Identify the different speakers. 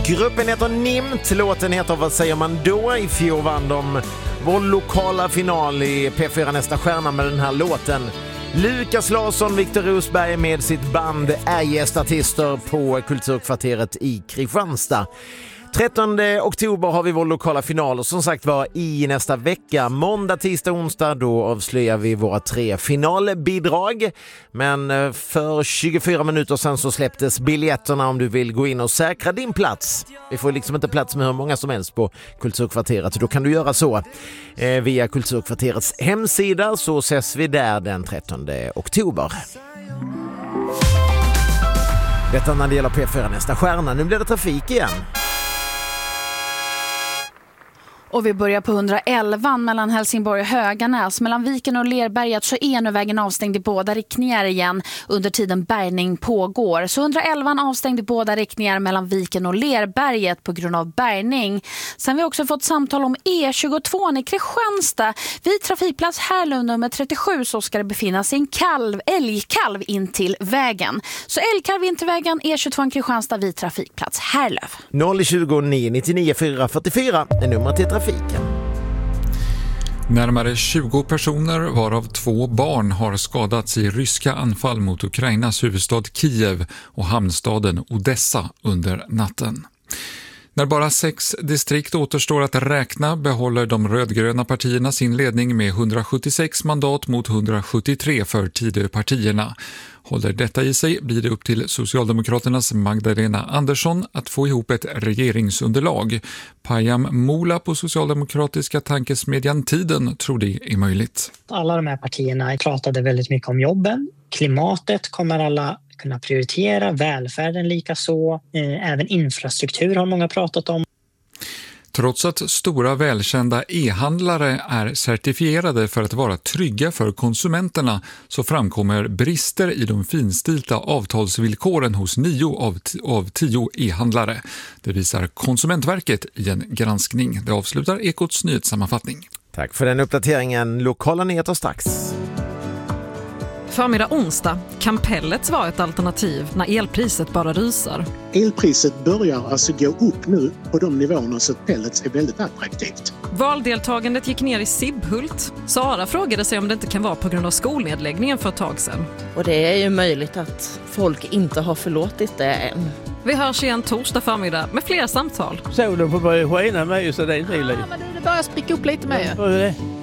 Speaker 1: Gruppen heter Nimt, låten heter Vad säger man då? I fjol vann de vår lokala final i P4 Nästa stjärna med den här låten. Lukas Larsson, Viktor Rosberg med sitt band är gästartister på Kulturkvarteret i Kristianstad. 13 oktober har vi vår lokala final och som sagt var i nästa vecka, måndag, tisdag, onsdag, då avslöjar vi våra 3 finalbidrag. Men för 24 minuter sedan så släpptes biljetterna om du vill gå in och säkra din plats. Vi får liksom inte plats med hur många som helst på Kulturkvarteret, då kan du göra så via Kulturkvarterets hemsida, så ses vi där den 13 oktober. Detta när det gäller P4 Nästa stjärna. Nu blir det trafik igen.
Speaker 2: Och vi börjar på 111 mellan Helsingborg och Höganäs. Mellan Viken och Lerberget så är nu vägen avstängd i båda riktningar igen under tiden bärgning pågår. Så 111 avstängd i båda riktningar mellan Viken och Lerberget på grund av bärgning. Sen har vi också fått samtal om E22 i Kristianstad. Vid trafikplats Härlöv nummer 37 så ska det befinna sig en älgkalv in till vägen. Så älgkalv in till vägen, E22 Kristianstad vid trafikplats Härlöv.
Speaker 1: 020 999 444 är numret till trafiken.
Speaker 3: Närmare 20 personer varav 2 barn har skadats i ryska anfall mot Ukrainas huvudstad Kiev och hamnstaden Odessa under natten. När bara 6 distrikt återstår att räkna behåller de rödgröna partierna sin ledning med 176 mandat mot 173 för Tidöpartierna. Håller detta i sig blir det upp till Socialdemokraternas Magdalena Andersson att få ihop ett regeringsunderlag. Payam Mola på socialdemokratiska tankesmedjan Tiden tror det är möjligt.
Speaker 4: Alla de här partierna pratade väldigt mycket om jobben. Klimatet kommer alla kunna prioritera, välfärden lika så. Även infrastruktur har många pratat om.
Speaker 3: Trots att stora välkända e-handlare är certifierade för att vara trygga för konsumenterna så framkommer brister i de finstilta avtalsvillkoren hos 9 av 10 e-handlare. Det visar Konsumentverket i en granskning. Det avslutar Ekots nyhetssammanfattning.
Speaker 1: Tack för den uppdateringen. Lokala nyheter strax.
Speaker 5: Förmiddag onsdag kan pellets vara ett alternativ när elpriset bara rusar.
Speaker 6: Elpriset börjar alltså gå upp nu på de nivåerna så att pellets är väldigt attraktivt.
Speaker 5: Valdeltagandet gick ner i Sibbhult. Sara frågade sig om det inte kan vara på grund av skolnedläggningen för ett tag sedan.
Speaker 7: Och det är ju möjligt att folk inte har förlåtit det än.
Speaker 5: Vi hörs igen torsdag förmiddag med fler samtal.
Speaker 8: Solen får börja skina med ju så det är inte liv.
Speaker 9: Ja, men det börjar spricka upp lite med.
Speaker 8: Ja,